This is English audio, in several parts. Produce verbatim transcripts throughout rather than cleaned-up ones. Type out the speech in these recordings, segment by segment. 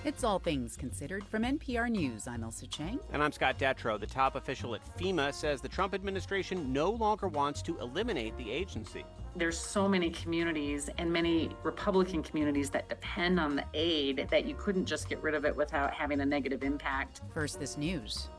It's All Things Considered from N P R News. I'm Elsa Chang. And I'm Scott Detrow. The top official at FEMA says the Trump administration no longer wants to eliminate the agency. There's so many communities and many Republican communities that depend on the aid that you couldn't just get rid of it without having a negative impact. First, this news.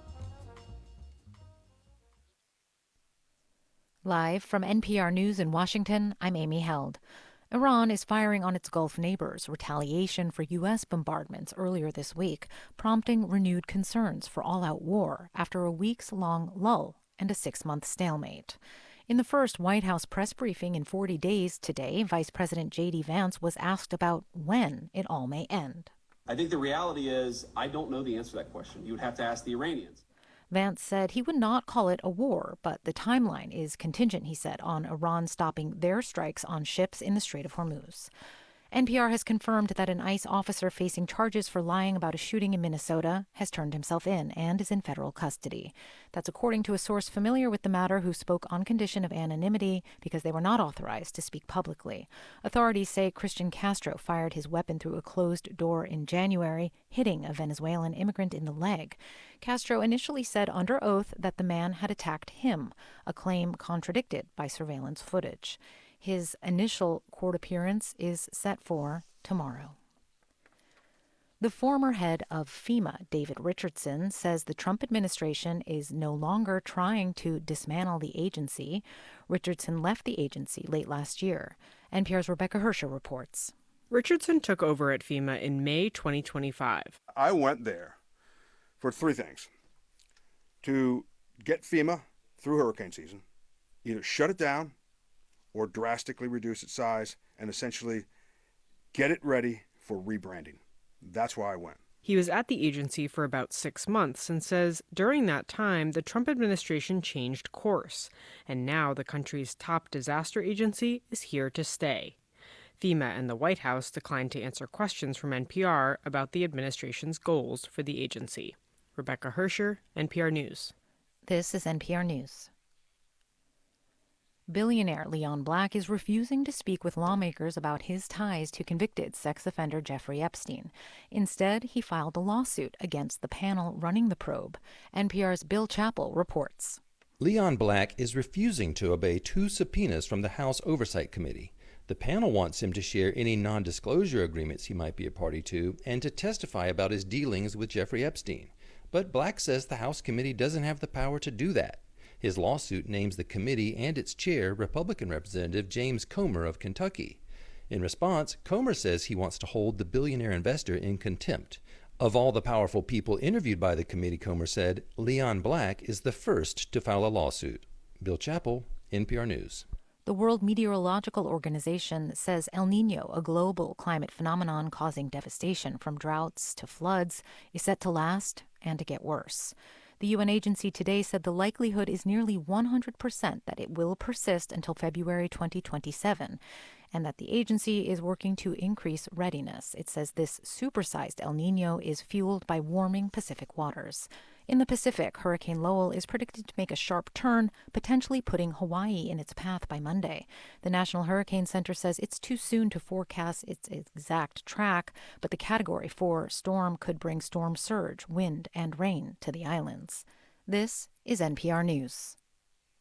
Live from N P R News in Washington, I'm Amy Held. Iran is firing on its Gulf neighbors, retaliation for U S bombardments earlier this week, prompting renewed concerns for all-out war after a weeks-long lull and a six-month stalemate. In the first White House press briefing in forty days today, Vice President J D. Vance was asked about when it all may end. I think the reality is I don't know the answer to that question. You would have to ask the Iranians. Vance said he would not call it a war, but the timeline is contingent, he said, on Iran stopping their strikes on ships in the Strait of Hormuz. N P R has confirmed that an ICE officer facing charges for lying about a shooting in Minnesota has turned himself in and is in federal custody. That's according to a source familiar with the matter who spoke on condition of anonymity because they were not authorized to speak publicly. Authorities say Christian Castro fired his weapon through a closed door in January, hitting a Venezuelan immigrant in the leg. Castro initially said under oath that the man had attacked him, a claim contradicted by surveillance footage. His initial court appearance is set for tomorrow. The former head of FEMA, David Richardson, says the Trump administration is no longer trying to dismantle the agency. Richardson left the agency late last year. N P R's Rebecca Hersher reports. Richardson took over at FEMA in May twenty twenty-five. I went there for three things. To get FEMA through hurricane season, either shut it down or drastically reduce its size and essentially get it ready for rebranding. That's why I went. He was at the agency for about six months and says during that time, the Trump administration changed course, and now the country's top disaster agency is here to stay. FEMA and the White House declined to answer questions from N P R about the administration's goals for the agency. Rebecca Hersher, N P R News. This is N P R News. Billionaire Leon Black is refusing to speak with lawmakers about his ties to convicted sex offender Jeffrey Epstein. Instead, he filed a lawsuit against the panel running the probe. N P R's Bill Chappell reports. Leon Black is refusing to obey two subpoenas from the House Oversight Committee. The panel wants him to share any non-disclosure agreements he might be a party to and to testify about his dealings with Jeffrey Epstein. But Black says the House committee doesn't have the power to do that. His lawsuit names the committee and its chair, Republican Representative James Comer of Kentucky. In response, Comer says he wants to hold the billionaire investor in contempt. Of all the powerful people interviewed by the committee, Comer said, Leon Black is the first to file a lawsuit. Bill Chappell, N P R News. The World Meteorological Organization says El Nino, a global climate phenomenon causing devastation from droughts to floods, is set to last and to get worse. The U N agency today said the likelihood is nearly one hundred percent that it will persist until February twenty twenty-seven, and that the agency is working to increase readiness. It says this supersized El Nino is fueled by warming Pacific waters. In the Pacific, Hurricane Lowell is predicted to make a sharp turn, potentially putting Hawaii in its path by Monday. The National Hurricane Center says it's too soon to forecast its exact track, but the Category four storm could bring storm surge, wind, and rain to the islands. This is N P R News.